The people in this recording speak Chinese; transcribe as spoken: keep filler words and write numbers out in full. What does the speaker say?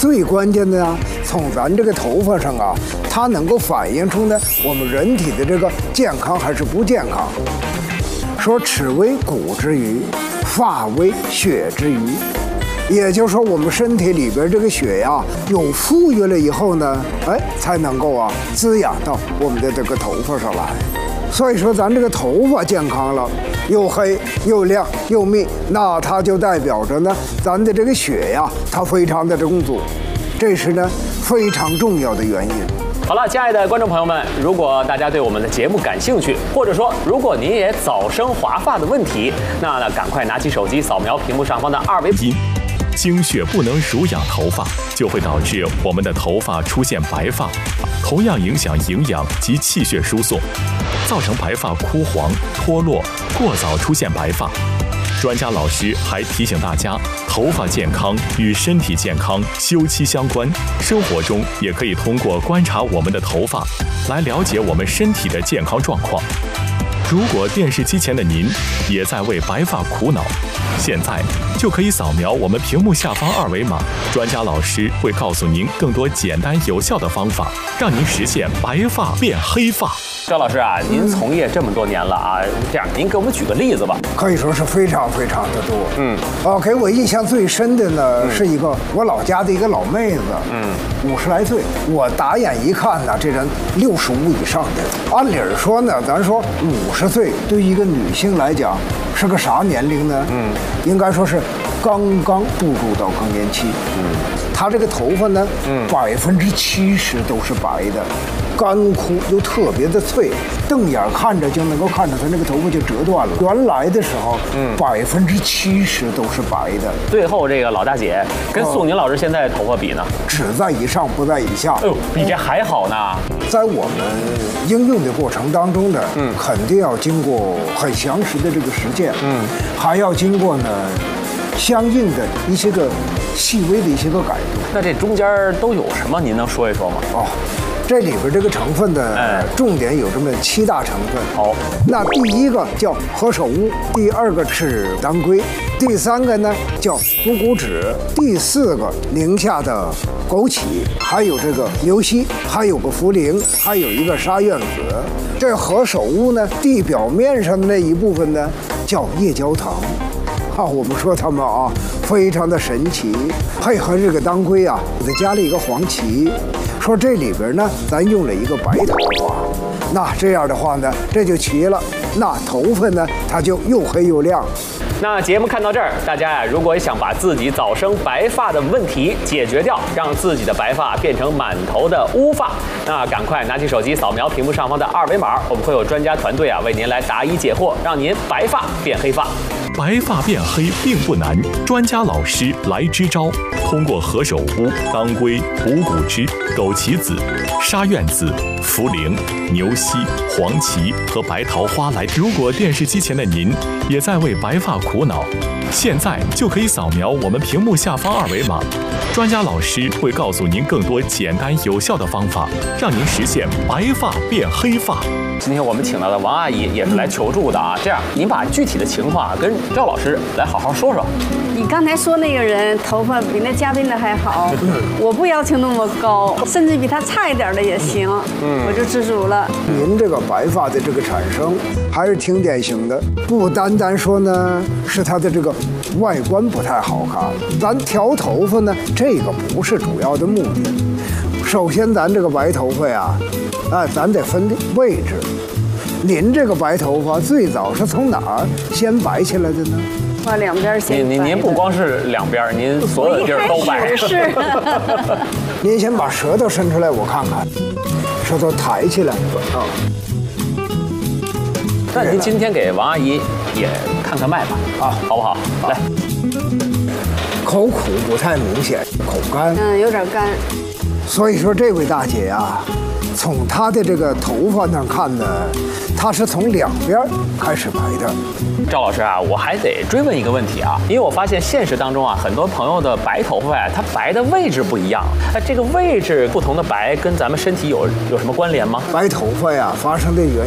最关键的呢，从咱这个头发上啊，它能够反映出呢我们人体的这个健康还是不健康。说齿为骨之余，发为血之余。也就是说，我们身体里边这个血呀，有富裕了以后呢，哎，才能够啊滋养到我们的这个头发上来。所以说，咱这个头发健康了，又黑又亮又密，那它就代表着呢，咱的这个血呀，它非常的充足，这是呢非常重要的原因。 好了，亲爱的观众朋友们，如果大家对我们的节目感兴趣，或者说如果您也早生华发的问题，那呢赶快拿起手机扫描屏幕上方的二维码。 经血不能濡养头发，就会导致我们的头发出现白发，同样影响营养及气血输送，造成白发枯黄、脱落，过早出现白发。专家老师还提醒大家，头发健康与身体健康休戚相关，生活中也可以通过观察我们的头发，来了解我们身体的健康状况。如果电视机前的您也在为白发苦恼，现在就可以扫描我们屏幕下方二维码，专家老师会告诉您更多简单有效的方法，让您实现白发变黑发。 赵老师啊，您从业这么多年了啊，这样您给我们举个例子吧。 可以说是非常非常的多。 嗯， 啊，给我印象最深的呢，嗯、是一个我老家的一个老妹子，嗯，五十来岁，我打眼一看呢，这人六十五以上的。按理儿说呢，咱说五十岁对于一个女性来讲是个啥年龄呢？嗯，应该说是刚刚步入到更年期。嗯，她这个头发呢，嗯，百分之七十都是白的。干枯又特别的脆，瞪眼看着就能够看着它那个头发就折断了。原来的时候，嗯，百分之七十都是白的。 最后这个老大姐跟宋宁老师现在头发比呢， 只在以上不在以下。 哎呦，比这还好呢。 在我们应用的过程当中呢，嗯，肯定要经过很详实的这个实践，嗯，还要经过呢相应的一些个细微的一些个改动。 那这中间都有什么？您能说一说吗？ 哦。这里边这个成分的重点有这么七大成分。 好， 那第一个叫何首乌，第二个是当归，第三个呢叫补骨脂，第四个宁夏的枸杞，还有这个牛膝，还有个茯苓，还有一个沙苑子。这何首乌呢，地表面上的那一部分呢叫夜焦糖。啊，我们说它们啊非常的神奇，配合这个当归啊，再加了一个黄芪。说这里边呢，咱用了一个白头发，那这样的话呢，这就齐了。那头发呢，它就又黑又亮。 那节目看到这儿，大家呀，如果想把自己早生白发的问题解决掉，让自己的白发变成满头的乌发，那赶快拿起手机扫描屏幕上方的二维码，我们会有专家团队啊为您来答疑解惑，让您白发变黑发。 白发变黑并不难，专家老师来支招。通过何首乌、当归、补骨脂、枸杞子、沙苑子、茯苓、牛膝、黄芪和白桃花来。如果电视机前的您也在为白发苦恼，现在就可以扫描我们屏幕下方二维码，专家老师会告诉您更多简单有效的方法，让您实现白发变黑发。 今天我们请到的王阿姨也是来求助的啊，这样您把具体的情况跟赵老师来好好说说。 你刚才说那个人头发比那嘉宾的还好，我不要求那么高，甚至比他差一点的也行，嗯，我就知足了。 您这个白发的这个产生还是挺典型的，不单单说呢是他的这个外观不太好看，咱调头发呢这个不是主要的目的。首先咱这个白头发呀，啊，咱得分位置。您这个白头发最早是从哪儿先白起来的呢？ 把两边先白。 您您您不光是两边，您所有地儿都白。 是。 您先把舌头伸出来，我看看，舌头抬起来。啊。 那您今天给王阿姨也看看脉吧，啊，好不好？来。 口苦不太明显，口干。 嗯，有点干。 所以说这位大姐呀，从她的这个头发上看呢，她是从两边开始白的。 赵老师啊，我还得追问一个问题啊，因为我发现现实当中啊，很多朋友的白头发呀，它白的位置不一样。哎，这个位置不同的白跟咱们身体有有什么关联吗？ 白头发呀，发生的原因。